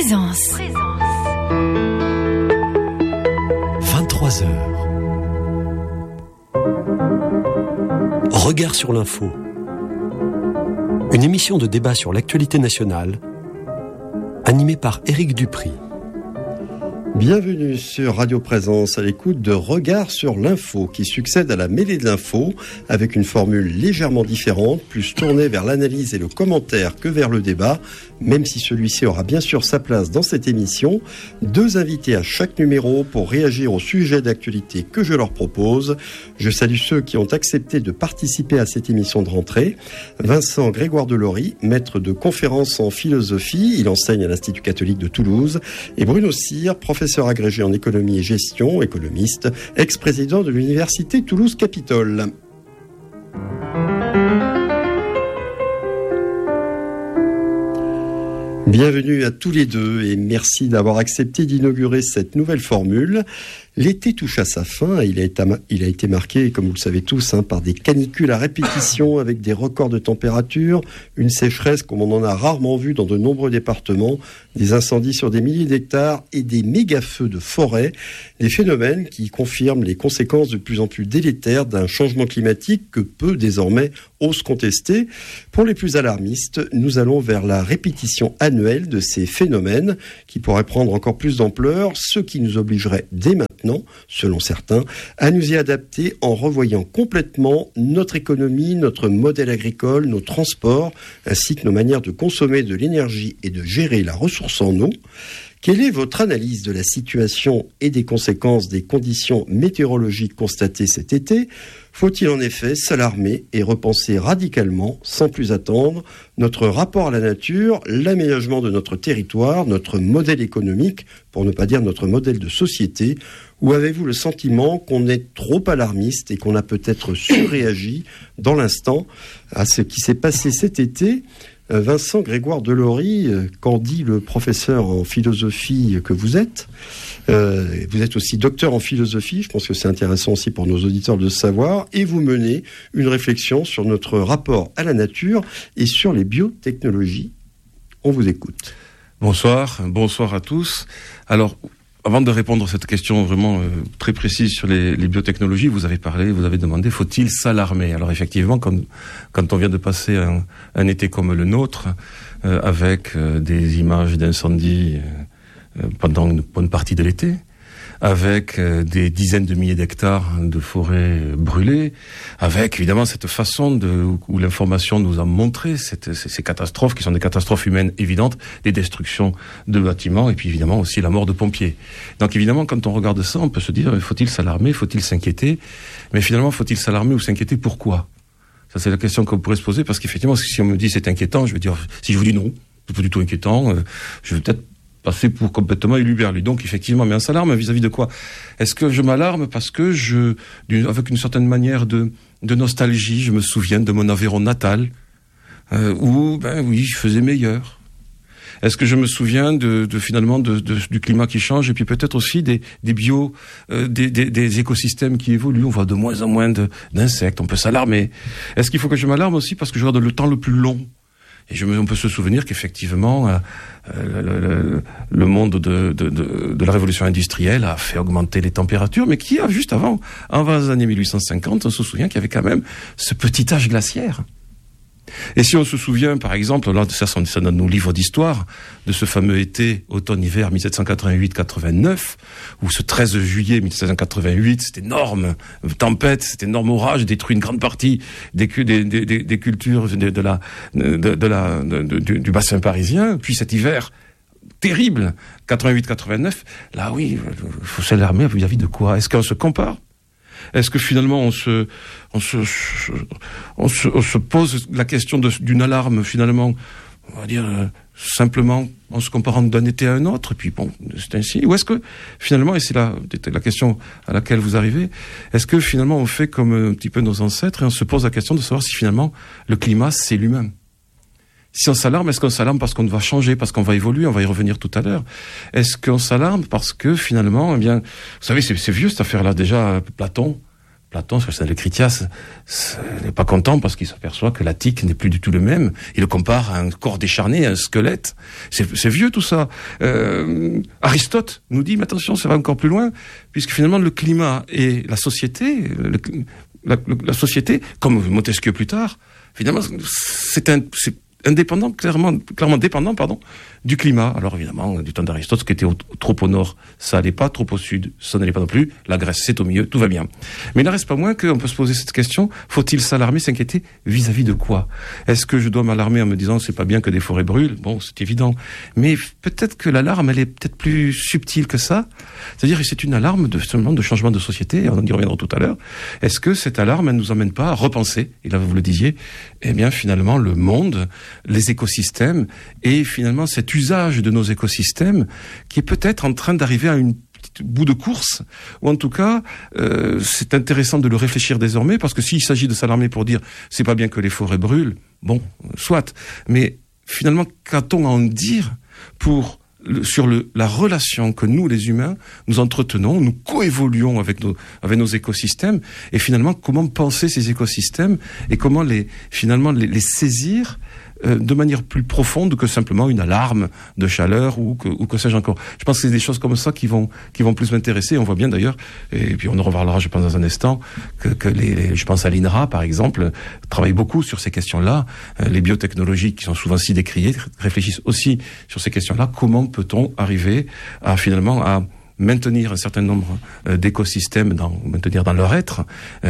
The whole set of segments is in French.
Présence. 23h. Regard sur l'info. Une émission de débat sur l'actualité nationale, animée par Éric Dupry. Bienvenue sur Radio Présence à l'écoute de Regard sur l'info qui succède à la mêlée de l'info avec une formule légèrement différente, plus tournée vers l'analyse et le commentaire que vers le débat, même si celui-ci aura bien sûr sa place dans cette émission. 2 invités à chaque numéro pour réagir au sujet d'actualité que je leur propose. Je salue ceux qui ont accepté de participer à cette émission de rentrée. Vincent Grégoire Delory, maître de conférences en philosophie, il enseigne à l'Institut catholique de Toulouse, et Bruno Cyr, professeur agrégé en économie et gestion, économiste, ex-président de l'Université Toulouse-Capitole. Bienvenue à tous les deux et merci d'avoir accepté d'inaugurer cette nouvelle formule. L'été touche à sa fin et il a été marqué, comme vous le savez tous, par des canicules à répétition avec des records de température, une sécheresse comme on en a rarement vu dans de nombreux départements, des incendies sur des milliers d'hectares et des méga-feux de forêt, des phénomènes qui confirment les conséquences de plus en plus délétères d'un changement climatique que peu désormais osent contester. Pour les plus alarmistes, nous allons vers la répétition annuelle de ces phénomènes qui pourraient prendre encore plus d'ampleur, ce qui nous obligerait dès maintenant, selon certains, à nous y adapter en revoyant complètement notre économie, notre modèle agricole, nos transports, ainsi que nos manières de consommer de l'énergie et de gérer la ressource en eau. Quelle est votre analyse de la situation et des conséquences des conditions météorologiques constatées cet été ? Faut-il en effet s'alarmer et repenser radicalement, sans plus attendre, notre rapport à la nature, l'aménagement de notre territoire, notre modèle économique, pour ne pas dire notre modèle de société ? Ou avez-vous le sentiment qu'on est trop alarmiste et qu'on a peut-être surréagi dans l'instant à ce qui s'est passé cet été ? Vincent Grégoire Delory, qu'en dit le professeur en philosophie que vous êtes aussi docteur en philosophie, je pense que c'est intéressant aussi pour nos auditeurs de le savoir, et vous menez une réflexion sur notre rapport à la nature et sur les biotechnologies. On vous écoute. Bonsoir à tous. Alors, avant de répondre à cette question vraiment très précise sur les biotechnologies, vous avez demandé, faut-il s'alarmer ? Alors effectivement, quand on vient de passer un été comme le nôtre, avec des images d'incendies pendant une bonne partie de l'été, avec des dizaines de milliers d'hectares de forêts brûlées, avec évidemment cette façon où l'information nous a montré ces catastrophes qui sont des catastrophes humaines évidentes, des destructions de bâtiments et puis évidemment aussi la mort de pompiers. Donc évidemment quand on regarde ça, on peut se dire faut-il s'alarmer, faut-il s'inquiéter ? Mais finalement faut-il s'alarmer ou s'inquiéter pourquoi ? Ça c'est la question qu'on pourrait se poser parce qu'effectivement si on me dit c'est inquiétant, je vais dire si je vous dis non, c'est pas du tout inquiétant, je vais peut-être passer pour complètement éluberlu. Donc, effectivement, mais on s'alarme vis-à-vis de quoi ? Est-ce que je m'alarme parce que avec une certaine manière de nostalgie, je me souviens de mon Aveyron natal, où, je faisais meilleur. Est-ce que je me souviens finalement du climat qui change et puis peut-être aussi des écosystèmes qui évoluent. On voit de moins en moins d'insectes. On peut s'alarmer. Est-ce qu'il faut que je m'alarme aussi parce que je regarde le temps le plus long ? Et on peut se souvenir qu'effectivement, le monde de la révolution industrielle a fait augmenter les températures, mais qui a juste avant, en les années 1850, on se souvient qu'il y avait quand même ce petit âge glaciaire. Et si on se souvient, par exemple, là, ça dans nos livres d'histoire, de ce fameux été, automne-hiver 1788-89, où ce 13 juillet 1788, cette énorme tempête, cet énorme orage détruit une grande partie des cultures du bassin parisien, puis cet hiver terrible, 88-89, là oui, il faut s'alarmer vis-à-vis de quoi ? Est-ce qu'on se compare ? Est-ce que finalement on se pose la question d'une alarme finalement, on va dire simplement en se comparant d'un été à un autre, et puis bon, c'est ainsi. Ou est-ce que finalement, et c'est la question à laquelle vous arrivez, est-ce que finalement on fait comme un petit peu nos ancêtres et on se pose la question de savoir si finalement le climat c'est lui-même ? Si on s'alarme, est-ce qu'on s'alarme parce qu'on va changer, parce qu'on va évoluer, on va y revenir tout à l'heure ? Est-ce qu'on s'alarme parce que finalement, eh bien, vous savez, c'est vieux cette affaire-là déjà, Platon Platon, c'est le Critias, n'est pas content parce qu'il s'aperçoit que l'Attique n'est plus du tout le même. Il le compare à un corps décharné, à un squelette. C'est vieux tout ça. Aristote nous dit, mais attention, ça va encore plus loin, puisque finalement le climat et la société, la société, comme Montesquieu plus tard, finalement, c'est indépendant, clairement dépendant, du climat. Alors évidemment, du temps d'Aristote, ce qui était trop au nord, ça n'allait pas, trop au sud, ça n'allait pas non plus. La Grèce, c'est au milieu, tout va bien. Mais il n'en reste pas moins qu'on peut se poser cette question, faut-il s'alarmer, s'inquiéter, vis-à-vis de quoi? Est-ce que je dois m'alarmer en me disant, c'est pas bien que des forêts brûlent? Bon, c'est évident. Mais peut-être que l'alarme, elle est peut-être plus subtile que ça. C'est-à-dire que c'est une alarme seulement de changement de société, on y reviendra tout à l'heure. Est-ce que cette alarme, elle nous emmène pas à repenser, et là vous le disiez, eh bien finalement le monde, les écosystèmes, et finalement cet usage de nos écosystèmes qui est peut-être en train d'arriver à une petite bout de course, ou en tout cas c'est intéressant de le réfléchir désormais, parce que s'il s'agit de s'alarmer pour dire c'est pas bien que les forêts brûlent, bon, soit, mais finalement qu'a-t-on à en dire sur la relation que nous, les humains, nous entretenons, nous coévoluons avec nos écosystèmes, et finalement, comment penser ces écosystèmes, et comment les saisir de manière plus profonde que simplement une alarme de chaleur ou que sais-je encore. Je pense que c'est des choses comme ça qui vont plus m'intéresser. On voit bien d'ailleurs, et puis on en reparlera, je pense, dans un instant, que je pense à l'INRA, par exemple, travaille beaucoup sur ces questions-là. Les biotechnologies qui sont souvent si décriées réfléchissent aussi sur ces questions-là. Comment peut-on arriver à finalement à maintenir un certain nombre d'écosystèmes, maintenir dans leur être,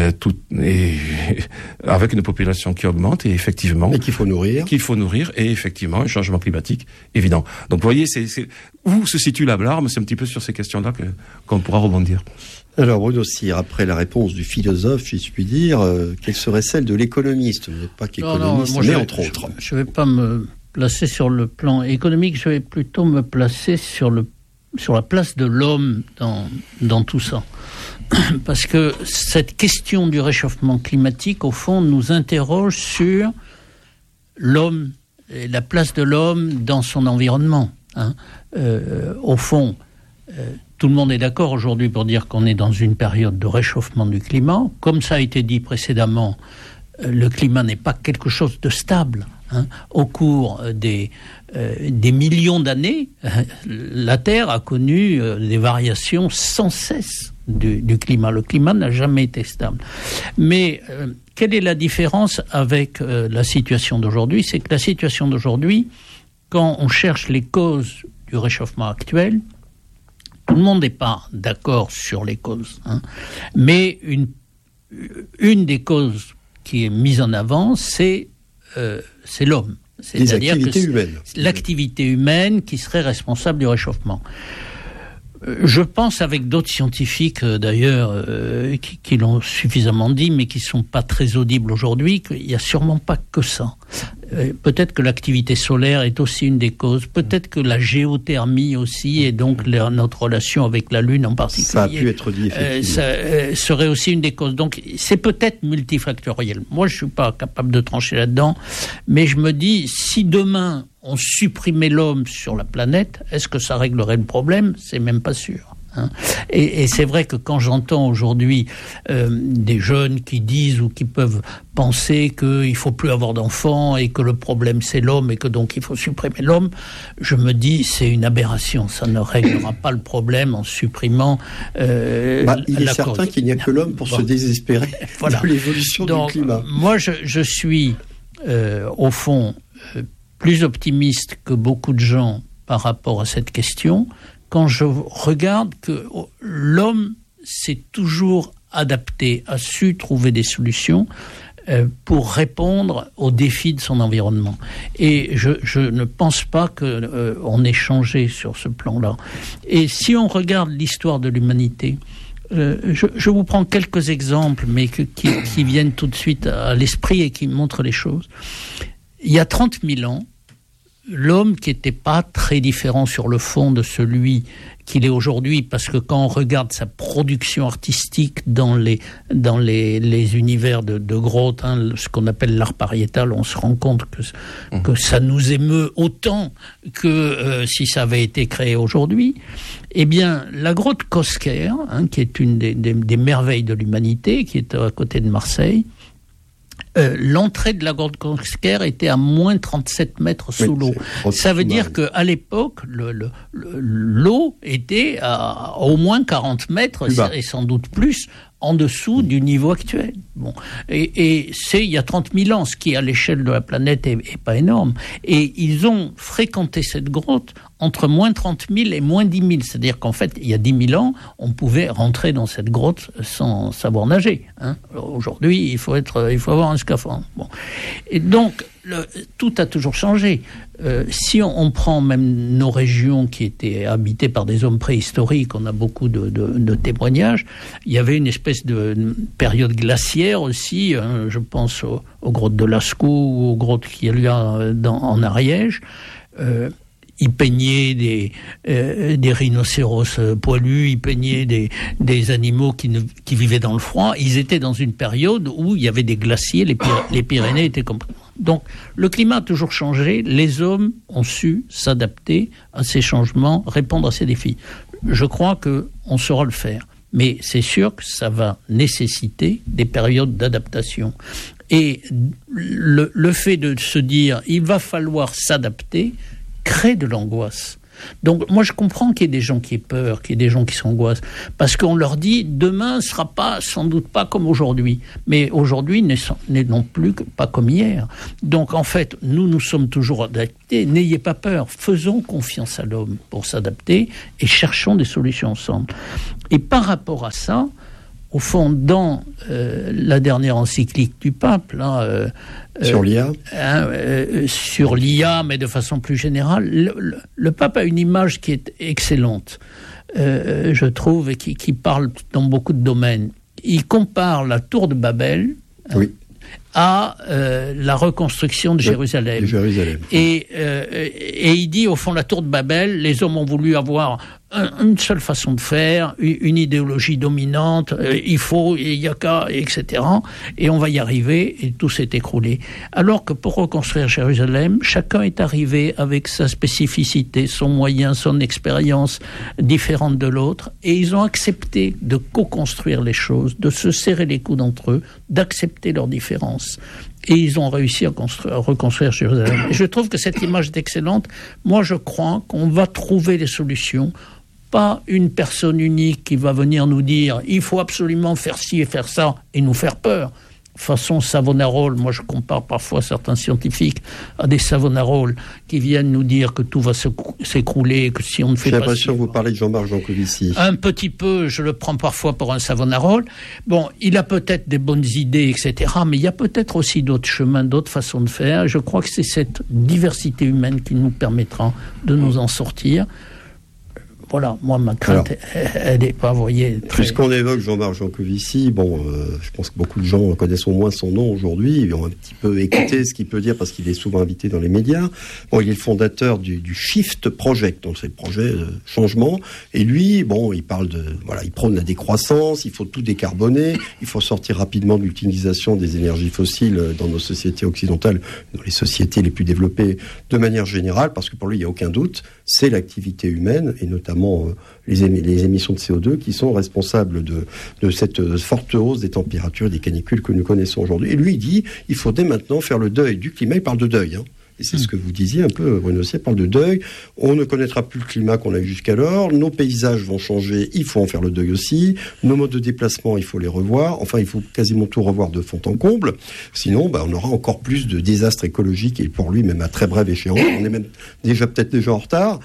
et avec une population qui augmente, et effectivement... Et qu'il faut nourrir. Et effectivement, un changement climatique évident. Donc vous voyez, c'est où se situe l'alarme, c'est un petit peu sur ces questions-là qu'on pourra rebondir. Alors Bruno Cyr, après la réponse du philosophe, si je puis dire, quelle serait celle de l'économiste? Vous n'êtes pas qu'économiste, mais entre autres. Je ne vais pas me placer sur le plan économique, je vais plutôt me placer sur la place de l'homme dans tout ça. Parce que cette question du réchauffement climatique, au fond, nous interroge sur l'homme et la place de l'homme dans son environnement. Au fond, tout le monde est d'accord aujourd'hui pour dire qu'on est dans une période de réchauffement du climat. Comme ça a été dit précédemment, le climat n'est pas quelque chose de stable. Au cours des millions d'années, la Terre a connu des variations sans cesse du climat. Le climat n'a jamais été stable. Mais quelle est la différence avec la situation d'aujourd'hui? C'est que la situation d'aujourd'hui, quand on cherche les causes du réchauffement actuel, tout le monde n'est pas d'accord sur les causes. Mais une des causes qui est mise en avant, c'est l'homme. C'est-à-dire l'activité humaine qui serait responsable du réchauffement. Je pense, avec d'autres scientifiques d'ailleurs qui l'ont suffisamment dit, mais qui ne sont pas très audibles aujourd'hui, qu'il n'y a sûrement pas que ça. Peut-être que l'activité solaire est aussi une des causes, peut-être que la géothermie aussi, et donc notre relation avec la Lune en particulier. Ça a pu être dit, effectivement. Serait aussi une des causes. Donc c'est peut-être multifactoriel. Moi, je ne suis pas capable de trancher là-dedans, mais je me dis, si demain on supprimait l'homme sur la planète, est-ce que ça réglerait le problème? C'est même pas sûr. Et c'est vrai que quand j'entends aujourd'hui des jeunes qui disent ou qui peuvent penser qu'il ne faut plus avoir d'enfants et que le problème c'est l'homme et que donc il faut supprimer l'homme, je me dis c'est une aberration, ça ne réglera pas le problème en supprimant il est certain qu'il n'y a que l'homme pour se désespérer de l'évolution du climat. Moi je suis au fond plus optimiste que beaucoup de gens par rapport à cette question, quand je regarde que l'homme s'est toujours adapté, a su trouver des solutions pour répondre aux défis de son environnement. Et je ne pense pas qu'on ait changé sur ce plan-là. Et si on regarde l'histoire de l'humanité, je vous prends quelques exemples, mais qui viennent tout de suite à l'esprit et qui montrent les choses. Il y a 30 000 ans, l'homme qui n'était pas très différent sur le fond de celui qu'il est aujourd'hui, parce que quand on regarde sa production artistique dans les univers de Groth, ce qu'on appelle l'art pariétal, on se rend compte que ça nous émeut autant que si ça avait été créé aujourd'hui. Eh bien, la grotte Cosquer, qui est une des merveilles de l'humanité, qui est à côté de Marseille, l'entrée de la grotte Cosquer était à moins 37 mètres sous l'eau. Ça veut dire qu'à l'époque, l'eau était à au moins 40 mètres et sans doute plus en dessous du niveau actuel. Bon. Et c'est il y a 30 000 ans, ce qui à l'échelle de la planète est pas énorme. Et ils ont fréquenté cette grotte entre moins 30 000 et moins 10 000. C'est-à-dire qu'en fait, il y a 10 000 ans, on pouvait rentrer dans cette grotte sans savoir nager. Aujourd'hui, il faut avoir un scaphandre. Bon. Et donc, tout a toujours changé. Si on prend même nos régions qui étaient habitées par des hommes préhistoriques, on a beaucoup de témoignages. Il y avait une espèce de période glaciaire aussi. Je pense aux grottes de Lascaux ou aux grottes qu'il y a en Ariège. Ils peignaient des rhinocéros poilus, ils peignaient des animaux qui vivaient dans le froid. Ils étaient dans une période où il y avait des glaciers, les Pyrénées étaient compris. Donc, le climat a toujours changé. Les hommes ont su s'adapter à ces changements, répondre à ces défis. Je crois qu'on saura le faire. Mais c'est sûr que ça va nécessiter des périodes d'adaptation. Et le fait de se dire « il va falloir s'adapter », crée de l'angoisse. Donc moi je comprends qu'il y ait des gens qui aient peur, qu'il y ait des gens qui s'angoissent, parce qu'on leur dit demain ne sera sans doute pas comme aujourd'hui, mais aujourd'hui n'est non plus pas comme hier. Donc en fait nous sommes toujours adaptés, n'ayez pas peur, faisons confiance à l'homme pour s'adapter et cherchons des solutions ensemble. Et par rapport à ça, au fond, dans la dernière encyclique du pape, sur l'IA, sur l'IA, mais de façon plus générale, le pape a une image qui est excellente, je trouve, et qui parle dans beaucoup de domaines. Il compare la tour de Babel à la reconstruction de Jérusalem. Et il dit, au fond, la tour de Babel, les hommes ont voulu avoir une seule façon de faire, une idéologie dominante, il y a qu'à, etc. Et on va y arriver, et tout s'est écroulé. Alors que pour reconstruire Jérusalem, chacun est arrivé avec sa spécificité, son moyen, son expérience différente de l'autre, et ils ont accepté de co-construire les choses, de se serrer les coudes entre eux, d'accepter leurs différences. Et ils ont réussi à reconstruire Jérusalem. Et je trouve que cette image est excellente. Moi, je crois qu'on va trouver les solutions. Pas une personne unique qui va venir nous dire « il faut absolument faire ci et faire ça » et nous faire peur. Façon Savonarole, moi je compare parfois certains scientifiques à des Savonarole qui viennent nous dire que tout va s'écrouler, que si on ne fait pas... J'ai l'impression que vous parlez de Jean-Marc Jancovici. Un petit peu, je le prends parfois pour un Savonarole. Bon, il a peut-être des bonnes idées, etc., mais il y a peut-être aussi d'autres chemins, d'autres façons de faire. Je crois que c'est cette diversité humaine qui nous permettra de nous en sortir. Voilà, moi, ma crainte, elle n'est pas, vous voyez... Puisqu'on évoque Jean-Marc Jancovici, je pense que beaucoup de gens connaissent au moins son nom aujourd'hui, ils ont un petit peu écouté ce qu'il peut dire, parce qu'il est souvent invité dans les médias. Bon, il est le fondateur du Shift Project, donc c'est le projet de changement, et lui, il parle il prône la décroissance, il faut tout décarboner, il faut sortir rapidement de l'utilisation des énergies fossiles dans nos sociétés occidentales, dans les sociétés les plus développées de manière générale, parce que pour lui, il n'y a aucun doute, c'est l'activité humaine, et notamment les émissions de CO2 qui sont responsables de cette forte hausse des températures et des canicules que nous connaissons aujourd'hui. Et lui, il dit, il faut dès maintenant faire le deuil du climat. Il parle de deuil, Et c'est ce que vous disiez un peu, Bruno Sier parle de deuil. On ne connaîtra plus le climat qu'on a eu jusqu'alors. Nos paysages vont changer, il faut en faire le deuil aussi. Nos modes de déplacement, il faut les revoir. Enfin, il faut quasiment tout revoir de fond en comble. Sinon, on aura encore plus de désastres écologiques, et pour lui, même à très brève échéance. On est même peut-être déjà en retard.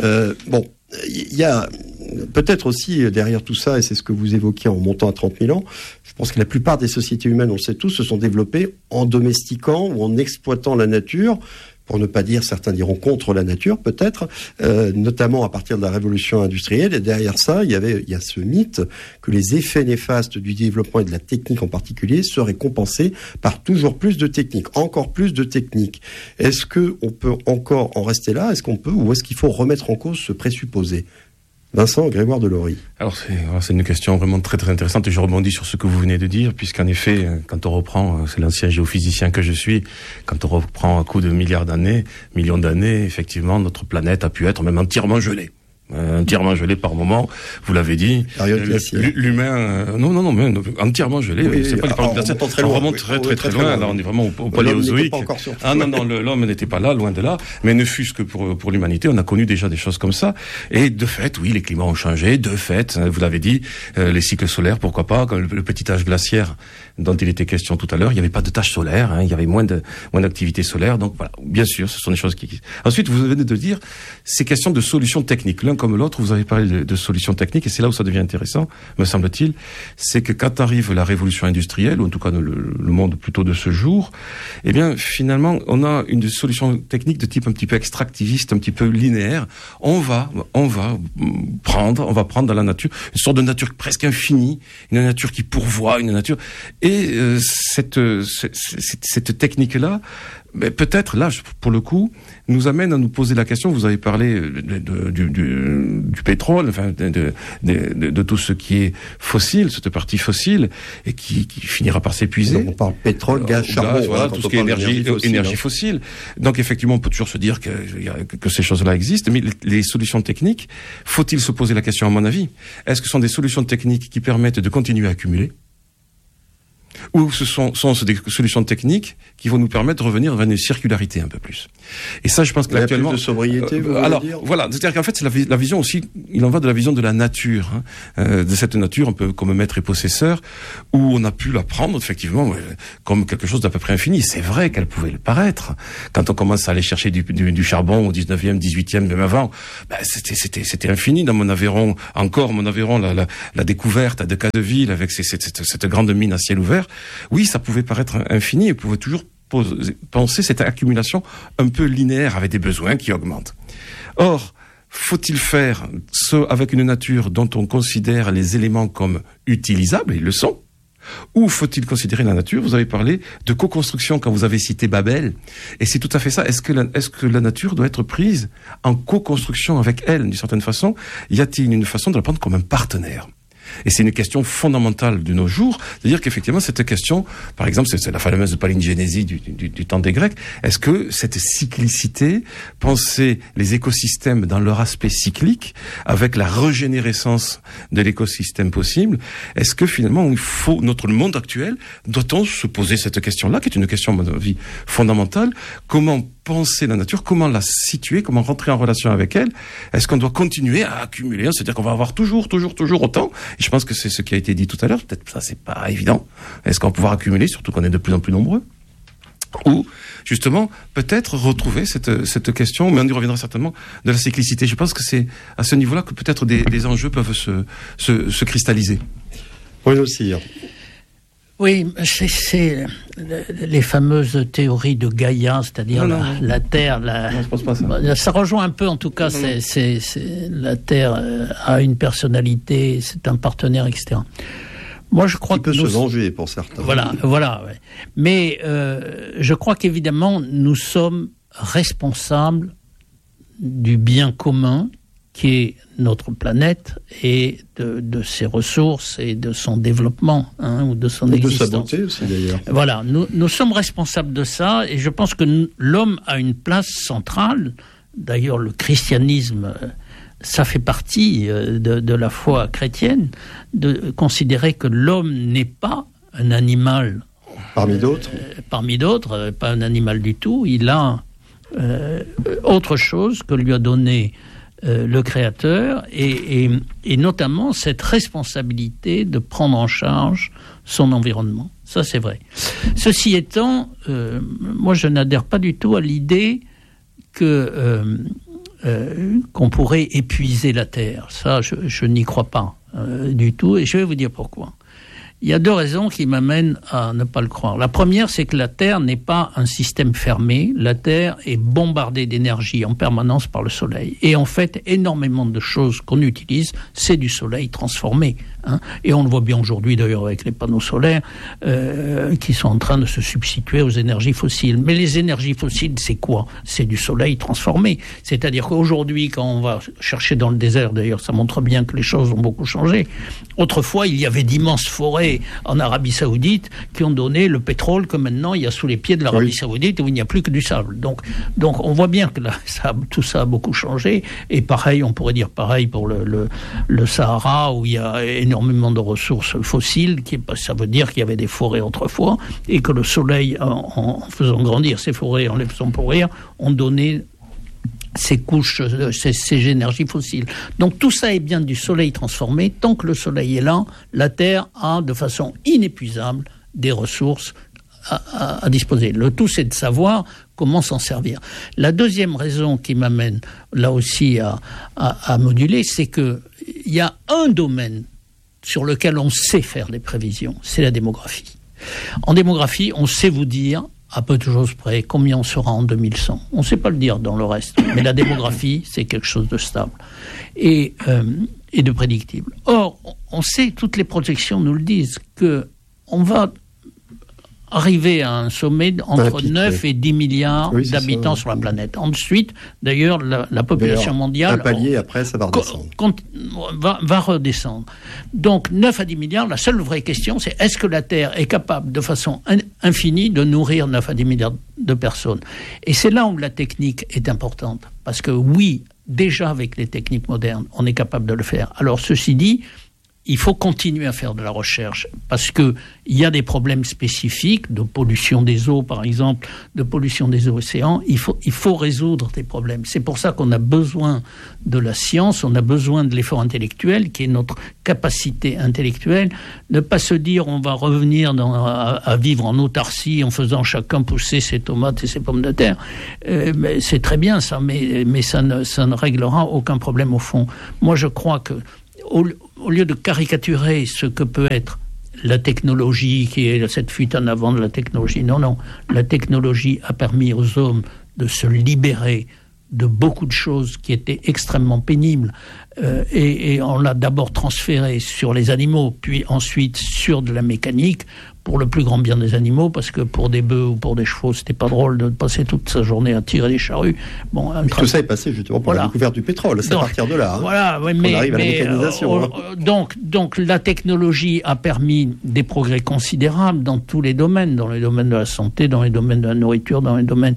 Il y a peut-être aussi derrière tout ça, et c'est ce que vous évoquiez en montant à 30 000 ans, je pense que la plupart des sociétés humaines, on le sait tous, se sont développées en domestiquant ou en exploitant la nature pour ne pas dire, certains diront contre la nature peut-être, notamment à partir de la révolution industrielle. Et derrière ça, il y a ce mythe que les effets néfastes du développement et de la technique en particulier seraient compensés par toujours plus de technique, encore plus de technique. Est-ce qu'on peut encore en rester là ? Est-ce qu'on peut, ou est-ce qu'il faut remettre en cause ce présupposé ? Vincent Grégoire Delory. Alors c'est une question vraiment très très intéressante et je rebondis sur ce que vous venez de dire, puisqu'en effet, quand on reprend, c'est l'ancien géophysicien que je suis, quand on reprend un coup de millions d'années, effectivement, notre planète a pu être même entièrement gelée. Entièrement gelé par moment, vous l'avez dit. L'humain, non, mais entièrement gelé. Oui, c'est pas les périodes glaciaires. On remonte très loin. Là, on est vraiment au paléozoïque. Non, l'homme n'était pas là, loin de là. Mais ne fût-ce que pour l'humanité, on a connu déjà des choses comme ça. Et de fait, oui, les climats ont changé. De fait, vous l'avez dit, les cycles solaires, pourquoi pas, comme le petit âge glaciaire dont il était question tout à l'heure, il n'y avait pas de tâches solaires, il y avait moins d'activité solaire. Donc voilà, bien sûr, ce sont des choses qui. Ensuite, vous venez de dire, c'est question de solutions techniques. L'un comme l'autre, vous avez parlé de solutions techniques, et c'est là où ça devient intéressant, me semble-t-il, c'est que quand arrive la révolution industrielle, ou en tout cas le monde plutôt de ce jour, eh bien, finalement, on a une solution technique de type un petit peu extractiviste, un petit peu linéaire. On va prendre dans la nature une sorte de nature presque infinie, une nature qui pourvoit, une nature, et cette technique-là, mais peut-être, là, pour le coup, nous amène à nous poser la question, vous avez parlé du pétrole, enfin, de tout ce qui est fossile, cette partie fossile, et qui finira par s'épuiser. Donc on parle pétrole, gaz, charbon, voilà, tout ce qui est énergie fossile. Donc effectivement, on peut toujours se dire que ces choses-là existent, mais les solutions techniques, faut-il se poser la question, à mon avis, est-ce que ce sont des solutions techniques qui permettent de continuer à accumuler ? Ou ce sont des solutions techniques qui vont nous permettre de revenir vers une circularité un peu plus. Et ça, je pense que actuellement, plus de sobriété, vous voulez dire ? Voilà, c'est-à-dire qu'en fait, c'est la vision aussi. Il en va de la vision de la nature, de cette nature un peu comme maître et possesseur, où on a pu la prendre effectivement comme quelque chose d'à peu près infini. C'est vrai qu'elle pouvait le paraître quand on commence à aller chercher du charbon au 19e, 18e, même avant. C'était infini dans mon Aveyron. Encore mon Aveyron, la découverte de Cadeville avec cette grande mine à ciel ouvert. Oui, ça pouvait paraître infini et pouvait toujours penser cette accumulation un peu linéaire avec des besoins qui augmentent. Or, faut-il faire ce avec une nature dont on considère les éléments comme utilisables, ils le sont, ou faut-il considérer la nature ? Vous avez parlé de co-construction quand vous avez cité Babel, et c'est tout à fait ça. Est-ce que la nature doit être prise en co-construction avec elle, d'une certaine façon ? Y a-t-il une façon de la prendre comme un partenaire ? Et c'est une question fondamentale de nos jours, c'est-à-dire qu'effectivement cette question, par exemple, c'est la fameuse palingénésie du temps des Grecs. Est-ce que cette cyclicité, penser les écosystèmes dans leur aspect cyclique, avec la régénérescence de l'écosystème possible, est-ce que finalement notre monde actuel, doit-on se poser cette question-là, qui est une question à mon avis fondamentale, comment penser la nature, comment la situer, comment rentrer en relation avec elle? Est-ce qu'on doit continuer à accumuler, c'est-à-dire qu'on va avoir toujours autant? Et je pense que c'est ce qui a été dit tout à l'heure, peut-être ça c'est pas évident. Est-ce qu'on va pouvoir accumuler, surtout qu'on est de plus en plus nombreux? Ou, justement, peut-être retrouver cette question, mais on y reviendra certainement, de la cyclicité. Je pense que c'est à ce niveau-là que peut-être des enjeux peuvent se cristalliser. Oui, aussi. Oui, c'est les fameuses théories de Gaïa, c'est-à-dire la Terre. Non, je pense pas ça. Ça rejoint un peu, en tout cas, la Terre a une personnalité, c'est un partenaire, etc. Moi, je crois qui peut se venger pour certains. Voilà. Ouais. Mais je crois qu'évidemment, nous sommes responsables du bien commun qui est notre planète et de ses ressources et de son développement ou de son existence. De sa beauté aussi d'ailleurs. Voilà, nous sommes responsables de ça et je pense que l'homme a une place centrale. D'ailleurs, le christianisme, ça fait partie de la foi chrétienne, de considérer que l'homme n'est pas un animal. Parmi d'autres. Pas un animal du tout. Il a autre chose que lui a donné le Créateur et notamment cette responsabilité de prendre en charge son environnement. Ça, c'est vrai. Ceci étant, moi, je n'adhère pas du tout à l'idée qu'on pourrait épuiser la Terre. Ça, je n'y crois pas du tout et je vais vous dire pourquoi. Il y a deux raisons qui m'amènent à ne pas le croire. La première, c'est que la Terre n'est pas un système fermé. La Terre est bombardée d'énergie en permanence par le Soleil. Et en fait, énormément de choses qu'on utilise, c'est du Soleil transformé. Et on le voit bien aujourd'hui d'ailleurs avec les panneaux solaires qui sont en train de se substituer aux énergies fossiles. Mais les énergies fossiles, c'est quoi ? C'est du Soleil transformé. C'est-à-dire qu'aujourd'hui, quand on va chercher dans le désert, d'ailleurs ça montre bien que les choses ont beaucoup changé. Autrefois, il y avait d'immenses forêts en Arabie Saoudite qui ont donné le pétrole que maintenant il y a sous les pieds de l'Arabie Saoudite où il n'y a plus que du sable. Donc on voit bien que là, tout ça a beaucoup changé. Et pareil, on pourrait dire pareil pour le Sahara où il y a énormément de ressources fossiles. Ça veut dire qu'il y avait des forêts autrefois et que le soleil, en faisant grandir ces forêts, en les faisant pourrir, ont donné ces couches, ces énergies fossiles. Donc tout ça est bien du soleil transformé. Tant que le soleil est là, la Terre a de façon inépuisable des ressources à disposer. Le tout, c'est de savoir comment s'en servir. La deuxième raison qui m'amène là aussi à moduler, c'est qu'il y a un domaine sur lequel on sait faire des prévisions, c'est la démographie. En démographie, on sait vous dire à peu de choses près combien on sera en 2100. On ne sait pas le dire dans le reste, mais la démographie, c'est quelque chose de stable et de prédictible. Or, on sait, toutes les projections nous le disent, qu'on va arriver à un sommet entre 9 et 10 milliards d'habitants sur la planète. Ensuite, d'ailleurs, la population mondiale... Un palier, après, ça va redescendre. Va redescendre. Donc, 9 à 10 milliards, la seule vraie question, c'est est-ce que la Terre est capable, de façon infinie, de nourrir 9 à 10 milliards de personnes ? Et c'est là où la technique est importante. Parce que oui, déjà avec les techniques modernes, on est capable de le faire. Alors, ceci dit, il faut continuer à faire de la recherche parce que il y a des problèmes spécifiques de pollution des eaux, par exemple, de pollution des océans. Il faut résoudre des problèmes. C'est pour ça qu'on a besoin de la science, on a besoin de l'effort intellectuel, qui est notre capacité intellectuelle. Ne pas se dire on va revenir à vivre en autarcie en faisant chacun pousser ses tomates et ses pommes de terre. Mais c'est très bien ça, mais ça ne réglera aucun problème au fond. Moi, je crois que au lieu de caricaturer ce que peut être la technologie, qui est cette fuite en avant de la technologie, non, la technologie a permis aux hommes de se libérer de beaucoup de choses qui étaient extrêmement pénibles et on l'a d'abord transféré sur les animaux, puis ensuite sur de la mécanique pour le plus grand bien des animaux, parce que pour des bœufs ou pour des chevaux, c'était pas drôle de passer toute sa journée à tirer des charrues. Bon, tout ça est passé justement pour la découverte du pétrole, c'est à partir de là. Voilà, on arrive à la mécanisation. Donc la technologie a permis des progrès considérables dans tous les domaines, dans les domaines de la santé, dans les domaines de la nourriture, dans les domaines...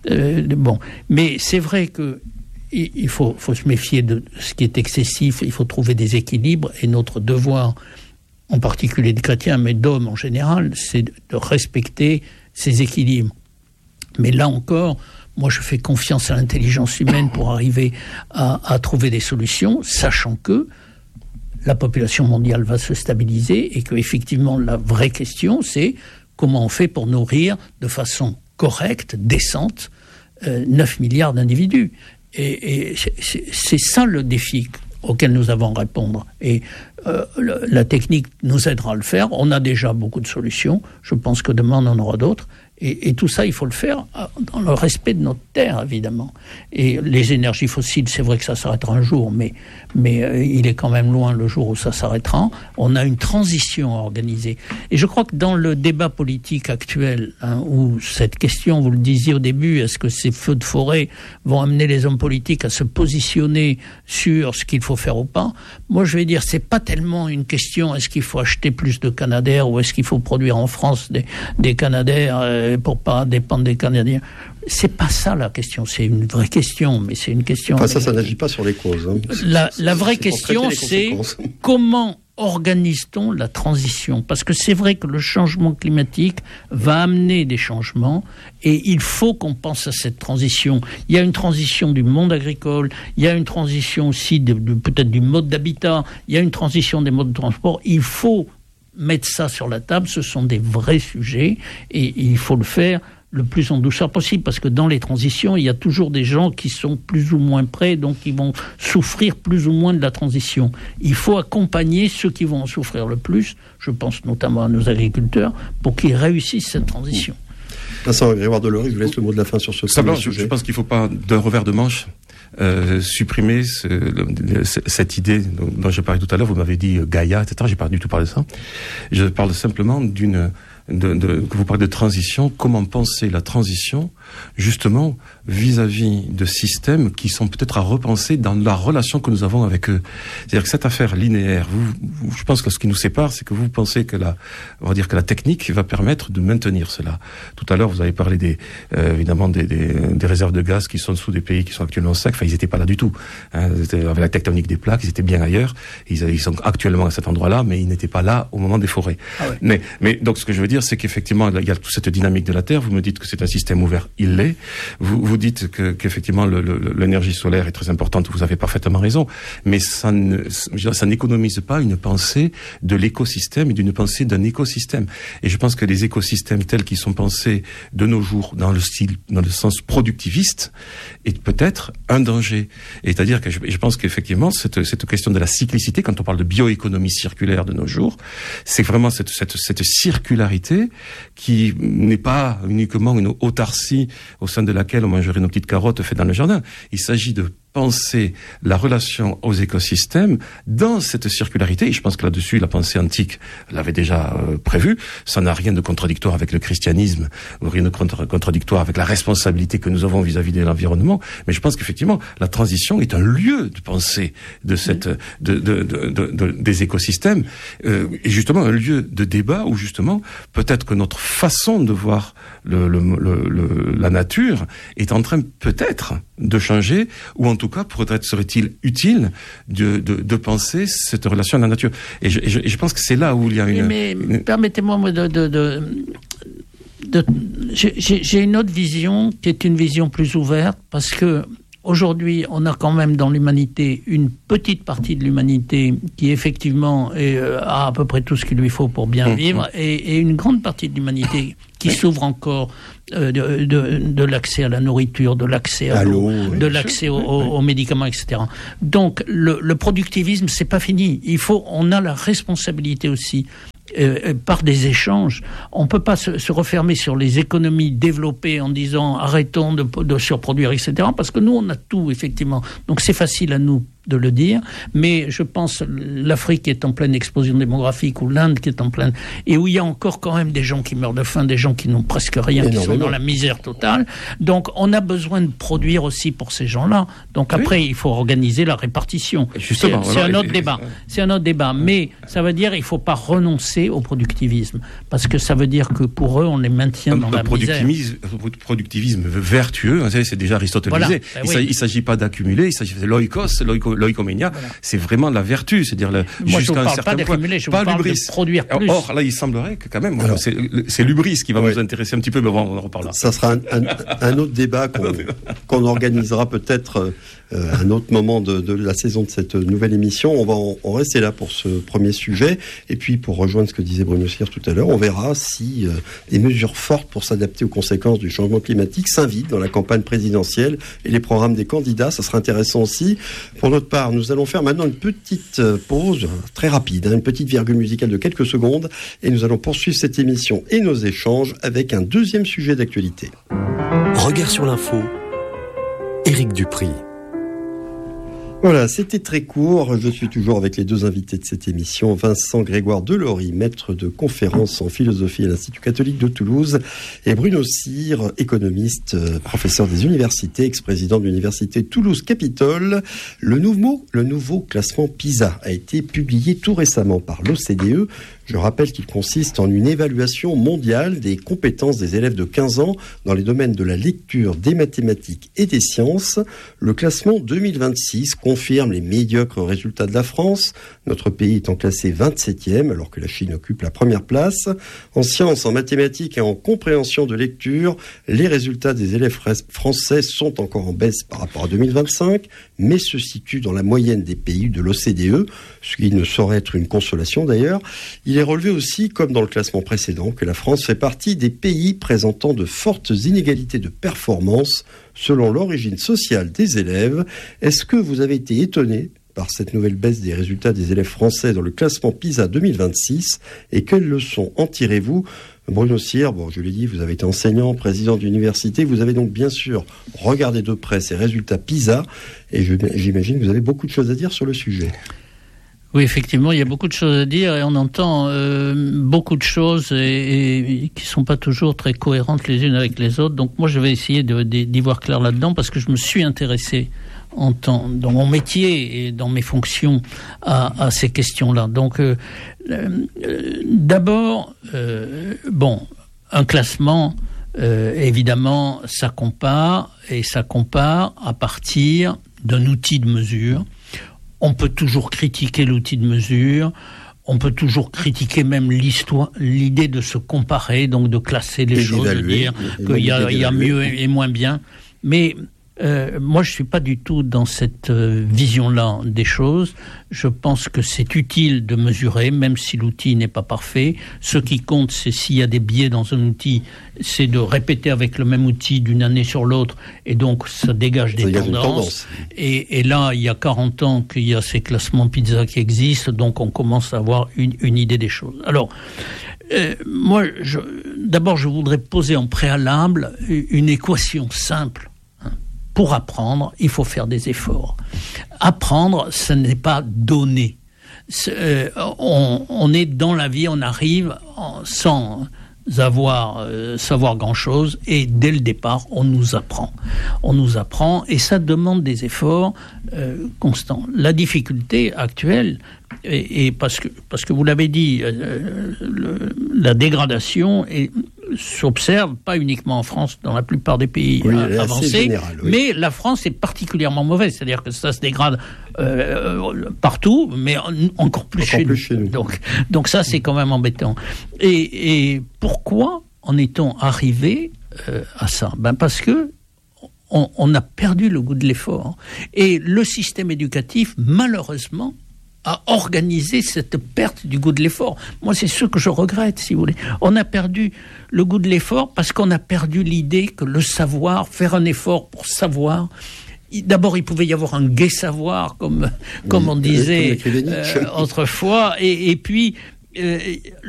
Mais c'est vrai que il faut se méfier de ce qui est excessif, il faut trouver des équilibres, et notre devoir, en particulier de chrétiens, mais d'hommes en général, c'est de respecter ces équilibres. Mais là encore, moi je fais confiance à l'intelligence humaine pour arriver à trouver des solutions, sachant que la population mondiale va se stabiliser et que effectivement la vraie question c'est comment on fait pour nourrir de façon correcte, décente, 9 milliards d'individus. Et c'est ça le défi auquel nous avons à répondre. Et la technique nous aidera à le faire. On a déjà beaucoup de solutions. Je pense que demain, on en aura d'autres. Et tout ça, il faut le faire dans le respect de notre terre, évidemment. Et les énergies fossiles, c'est vrai que ça s'arrêtera un jour, mais il est quand même loin le jour où ça s'arrêtera. On a une transition à organiser. Et je crois que dans le débat politique actuel, où cette question, vous le disiez au début, est-ce que ces feux de forêt vont amener les hommes politiques à se positionner sur ce qu'il faut faire ou pas? Moi, je vais dire, c'est pas tellement une question, est-ce qu'il faut acheter plus de Canadair ou est-ce qu'il faut produire en France des Canadair pour pas dépendre des Canadiens. C'est pas ça la question, c'est une vraie question, mais c'est une question... Enfin, ça n'agit pas sur les causes. La vraie question, c'est comment organise-t-on la transition ? Parce que c'est vrai que le changement climatique va amener des changements et il faut qu'on pense à cette transition. Il y a une transition du monde agricole, il y a une transition aussi peut-être du mode d'habitat, il y a une transition des modes de transport. Il faut mettre ça sur la table, ce sont des vrais sujets et il faut le faire le plus en douceur possible, parce que dans les transitions, il y a toujours des gens qui sont plus ou moins prêts, donc ils vont souffrir plus ou moins de la transition. Il faut accompagner ceux qui vont en souffrir le plus, je pense notamment à nos agriculteurs, pour qu'ils réussissent cette transition. Vincent Grégoire Delory, je vous laisse le mot de la fin sur ce sujet. Je pense qu'il ne faut pas, d'un revers de manche, supprimer cette idée dont j'ai parlé tout à l'heure. Vous m'avez dit Gaïa, etc. J'ai pas du tout parlé de ça. Je parle simplement que vous parlez de transition. Comment penser la transition, justement, vis-à-vis de systèmes qui sont peut-être à repenser dans la relation que nous avons avec eux. C'est-à-dire que cette affaire linéaire, je pense que ce qui nous sépare, c'est que vous pensez que on va dire que la technique va permettre de maintenir cela. Tout à l'heure, vous avez parlé évidemment des réserves de gaz qui sont sous des pays qui sont actuellement secs. Enfin, ils n'étaient pas là du tout. Avec la tectonique des plaques, ils étaient bien ailleurs. Ils sont actuellement à cet endroit-là, mais ils n'étaient pas là au moment des forêts. Ah ouais. Mais donc, ce que je veux dire, c'est qu'effectivement, il y a toute cette dynamique de la Terre. Vous me dites que c'est un système ouvert. Il l'est. Vous dites qu'effectivement, l'énergie solaire est très importante. Vous avez parfaitement raison. Mais ça n'économise pas une pensée de l'écosystème et d'une pensée d'un écosystème. Et je pense que les écosystèmes tels qu'ils sont pensés de nos jours, dans le sens productiviste, est peut-être un danger. Et c'est-à-dire que je pense qu'effectivement, cette question de la cyclicité, quand on parle de bioéconomie circulaire de nos jours, c'est vraiment cette circularité qui n'est pas uniquement une autarcie au sein de laquelle on mangerait nos petites carottes faites dans le jardin. Il s'agit de penser la relation aux écosystèmes dans cette circularité. Et je pense que là-dessus, la pensée antique l'avait déjà prévu. Ça n'a rien de contradictoire avec le christianisme, ou rien de contradictoire avec la responsabilité que nous avons vis-à-vis de l'environnement. Mais je pense qu'effectivement, la transition est un lieu de pensée de des écosystèmes, et justement un lieu de débat où justement, peut-être que notre façon de voir la nature est en train peut-être de changer, ou en tout cas, serait-il utile de penser cette relation à la nature. Et je pense que c'est là où il y a Mais permettez-moi, moi, j'ai une autre vision, qui est une vision plus ouverte, parce que aujourd'hui, on a quand même dans l'humanité une petite partie de l'humanité qui effectivement a à peu près tout ce qu'il lui faut pour bien vivre, et une grande partie de l'humanité qui s'ouvre encore de l'accès à la nourriture, de l'accès à l'eau, de l'accès aux médicaments, etc. Donc le productivisme, c'est pas fini. On a la responsabilité aussi. Par des échanges, on peut pas se refermer sur les économies développées en disant arrêtons de surproduire, etc. Parce que nous on a tout effectivement, donc c'est facile à nous de le dire, mais je pense l'Afrique est en pleine explosion démographique, ou l'Inde qui est en pleine, et où il y a encore quand même des gens qui meurent de faim, des gens qui n'ont presque rien, qui sont dans la misère totale. Donc on a besoin de produire aussi pour ces gens-là. Donc après il faut organiser la répartition. C'est un autre débat. C'est un autre débat, mais ça veut dire il faut pas renoncer au productivisme, parce que ça veut dire que pour eux on les maintient dans la misère. Productivisme vertueux, c'est déjà Aristote le disait. Il s'agit pas d'accumuler, il s'agit de l'oikoménia, c'est vraiment la vertu, c'est-à-dire jusqu'à un certain point. Je vous parle de produire plus. Or, là, il semblerait que quand même, c'est l'hubris qui va nous intéresser un petit peu, mais on en reparlera. Ça sera un autre débat qu'on organisera peut-être à un autre moment de la saison de cette nouvelle émission. On va rester là pour ce premier sujet, et puis pour rejoindre ce que disait Bruno Sire tout à l'heure, on verra si des mesures fortes pour s'adapter aux conséquences du changement climatique s'invitent dans la campagne présidentielle et les programmes des candidats. Ça sera intéressant aussi. Pour notre part, nous allons faire maintenant une petite pause très rapide, une petite virgule musicale de quelques secondes, et nous allons poursuivre cette émission et nos échanges avec un deuxième sujet d'actualité. Regard sur l'info, Éric Dupry. Voilà, c'était très court. Je suis toujours avec les deux invités de cette émission, Vincent Grégoire Delory, maître de conférences en philosophie à l'Institut catholique de Toulouse, et Bruno Sire, économiste, professeur des universités, ex-président de l'université Toulouse-Capitole. Le nouveau classement PISA a été publié tout récemment par l'OCDE. Je rappelle qu'il consiste en une évaluation mondiale des compétences des élèves de 15 ans dans les domaines de la lecture, des mathématiques et des sciences. Le classement 2026 compte confirme les médiocres résultats de la France, notre pays étant classé 27e, alors que la Chine occupe la première place. En sciences, en mathématiques et en compréhension de lecture, les résultats des élèves français sont encore en baisse par rapport à 2025, mais se situent dans la moyenne des pays de l'OCDE, ce qui ne saurait être une consolation d'ailleurs. Il est relevé aussi, comme dans le classement précédent, que la France fait partie des pays présentant de fortes inégalités de performance selon l'origine sociale des élèves. Est-ce que vous avez été étonné par cette nouvelle baisse des résultats des élèves français dans le classement PISA 2026 et quelles leçons en tirez-vous? Bruno Cyr, je l'ai dit, vous avez été enseignant, président d'université, vous avez donc bien sûr regardé de près ces résultats PISA et j'imagine que vous avez beaucoup de choses à dire sur le sujet. Oui, effectivement, il y a beaucoup de choses à dire et on entend beaucoup de choses et qui sont pas toujours très cohérentes les unes avec les autres. Donc moi, je vais essayer d'y voir clair là-dedans parce que je me suis intéressé dans mon métier et dans mes fonctions à ces questions-là. Donc, d'abord, un classement, évidemment, ça compare à partir d'un outil de mesure. On peut toujours critiquer l'outil de mesure, on peut toujours critiquer même l'idée de se comparer, donc de classer les choses, de dire qu'il y a mieux et moins bien. Mais moi, je suis pas du tout dans cette vision-là des choses. Je pense que c'est utile de mesurer, même si l'outil n'est pas parfait. Ce qui compte, c'est s'il y a des biais dans un outil, c'est de répéter avec le même outil d'une année sur l'autre, et donc ça dégage des tendances. Et là, il y a 40 ans qu'il y a ces classements PISA qui existent, donc on commence à avoir une idée des choses. Alors, moi, d'abord, je voudrais poser en préalable une équation simple. Pour apprendre, il faut faire des efforts. Apprendre, ce n'est pas donner. On est dans la vie, on arrive sans savoir grand-chose et dès le départ, on nous apprend. On nous apprend et ça demande des efforts constants. La difficulté actuelle, et parce que vous l'avez dit, la dégradation s'observe pas uniquement en France, dans la plupart des pays avancés, mais la France est particulièrement mauvaise, c'est-à-dire que ça se dégrade partout, mais encore plus chez nous. Donc ça, c'est quand même embêtant. Et pourquoi en est-on arrivé à ça? Parce que on a perdu le goût de l'effort. Et le système éducatif, malheureusement, a organisé cette perte du goût de l'effort. Moi, c'est ce que je regrette, si vous voulez. On a perdu le goût de l'effort parce qu'on a perdu l'idée que le savoir, faire un effort pour savoir, d'abord, il pouvait y avoir un gai savoir, comme on disait autrefois, et puis